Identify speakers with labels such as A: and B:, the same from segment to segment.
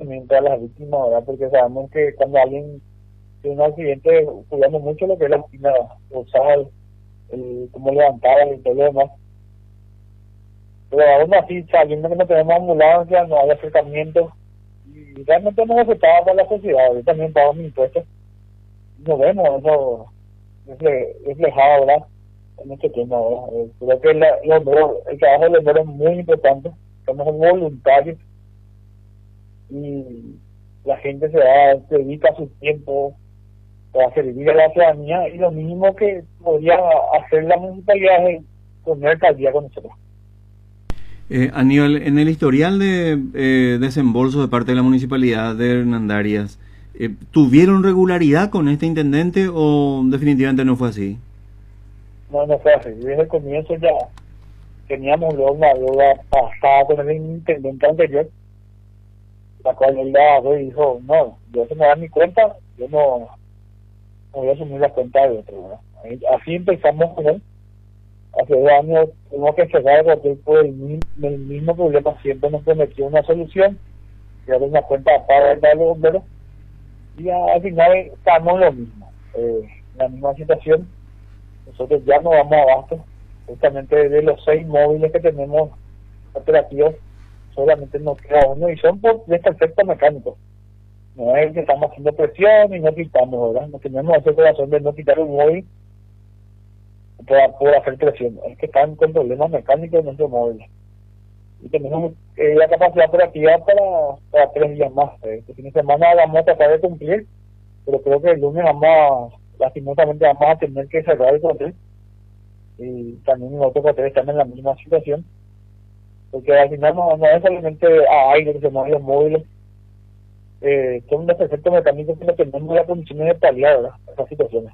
A: también para las víctimas, ¿verdad? Porque sabemos que cuando alguien tiene un accidente, cuidamos mucho lo que es la espina dorsal, cómo levantar y todo lo demás. Pero aún así, sabiendo que no tenemos ambulancia, no hay acercamiento, y realmente no afectaba para la sociedad. Yo también pago mis impuestos, y no vemos eso reflejado, ¿verdad? En este tema, ¿verdad? Creo que el trabajo del bombero es muy importante, somos voluntarios, y la gente se dedica su tiempo para servir a la ciudadanía, y lo mínimo que podría hacer la municipalidad es poner al día con nosotros.
B: Aníbal, en el historial de desembolso de parte de la municipalidad de Hernandarias, ¿tuvieron regularidad con este intendente o definitivamente no fue así?
A: No, no fue así. Desde el comienzo ya teníamos luego una deuda pasada con el intendente anterior, la cual él la y dijo, no, yo se me da mi cuenta, yo no voy a asumir la cuenta de otro, ¿verdad? Así empezamos con él. Hace 2 años tuvimos que cerrar el hotel por el mismo problema. Siempre nos prometió una solución, que era una cuenta para el los bomberos, y al final estamos lo mismo, la misma situación. Nosotros ya no vamos abasto, justamente de los 6 móviles que tenemos operativos, solamente nos queda uno, y son por este efecto mecánico. No es que estamos haciendo presión y no quitamos, ¿verdad? No tenemos ese corazón de no quitar un móvil por hacer presión. Es que están con problemas mecánicos en nuestros móviles. Y tenemos la capacidad operativa para 3 días más. Este fin de semana vamos a tratar de cumplir, pero creo que el lunes lastimosamente vamos a tener que cerrar el hotel. Y también los otros hoteles están en la misma situación. Porque al final no es solamente a aire que se mueven los móviles. Son los efectos mecánicos que no tenemos las condiciones de paliar, ¿verdad? Esas situaciones.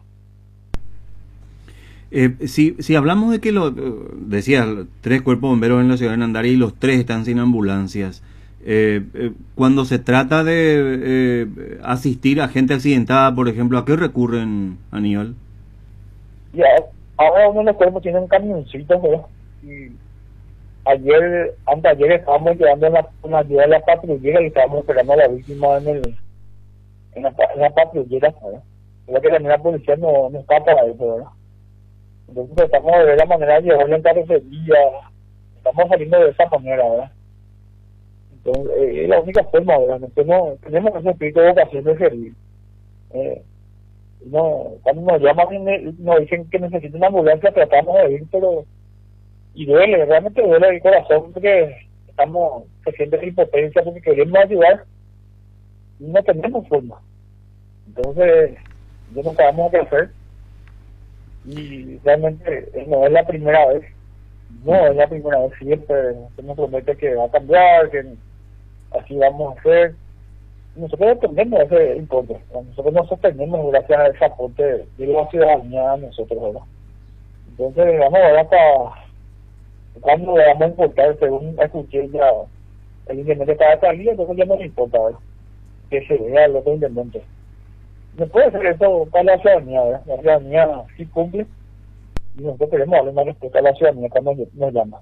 B: Si hablamos de que decía 3 cuerpos bomberos en la ciudad de Hernandarias y los 3 están sin ambulancias, cuando se trata de asistir a gente accidentada, por ejemplo, ¿a qué recurren, Aníbal?
A: Ya, ahora uno de los cuerpos tienen camioncitos, ¿verdad? Y anteayer estábamos llevando una ayuda de la patrullera y estábamos esperando a la víctima en la patrullera, ¿verdad? Creo que también la policía no está para eso, ¿verdad? Entonces estamos de ver la manera de llevarlo en carrocería, estamos saliendo de esa manera, ¿verdad? Entonces es la única forma, ¿verdad? Nosotros tenemos ese espíritu de vocación de servir. Cuando nos llaman y nos dicen que necesitan una ambulancia, tratamos de ir, pero y duele, realmente duele el corazón, porque se siente impotencia, porque queremos ayudar y no tenemos forma. Entonces yo no sabemos qué hacer, y realmente no es la primera vez, siempre se nos promete que va a cambiar, que así vamos a hacer. Nosotros dependemos de ese importe, nosotros nos sostenemos gracias a ese aporte de la ciudadanía a nosotros, ¿verdad? Entonces vamos a ver hasta cuando le vamos a importar, según escuché ya el intendente cada salida, entonces ya no le importa, ¿verdad? Que se vea el otro intendente. No puede ser eso para la ciudadanía, ¿verdad? La ciudadanía sí cumple, y nosotros queremos darle más respeto a la ciudadanía cuando nos llama.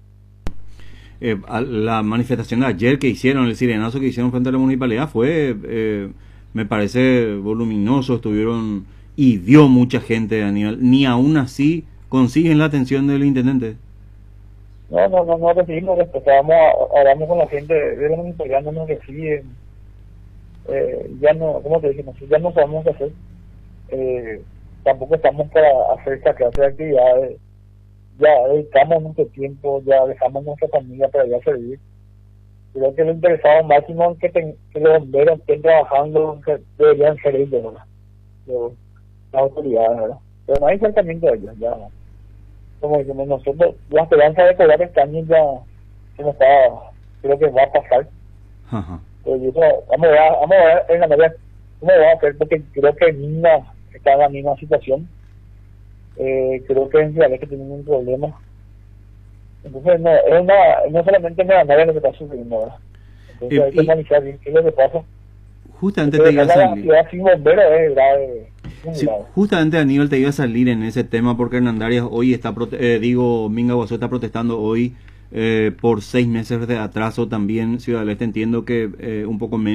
B: La manifestación de ayer que hicieron, el sirenazo que hicieron frente a la municipalidad fue, me parece, voluminoso, estuvieron y vio mucha gente, Aníbal. Ni aún así consiguen la atención del intendente.
A: No recibimos respeto. Hablamos con la gente de la municipalidad, no nos reciben. Ya no, como te dije, nosotros ya no sabemos qué hacer. Tampoco estamos para hacer esta clase de actividades. Ya dedicamos nuestro tiempo, ya dejamos nuestra familia para ir a servir. Creo que lo interesado máximo es que los bomberos estén trabajando, que deberían ser ellos, ¿verdad? Las autoridades, ¿verdad? Pero no hay acercamiento de ellos, ya. Como decimos nosotros, la esperanza de cobrar este año ya se nos está, creo que va a pasar.
B: Ajá.
A: Pero eso, vamos a ver en la medida cómo va a hacer, porque creo que Mina está en la misma situación. Creo que en realidad que tienen un problema. Entonces no solamente me van a ver lo que está sucediendo, ¿verdad? Entonces hay que analizar bien qué es lo que pasa.
B: Justamente te iba a salir.
A: Sin bombero es grave.
B: Sí, justamente, Aníbal, te iba a salir en ese tema porque Hernandarias hoy está, Minga Guazú está protestando hoy por 6 meses de atraso. También Ciudad del Este entiendo que un poco menos.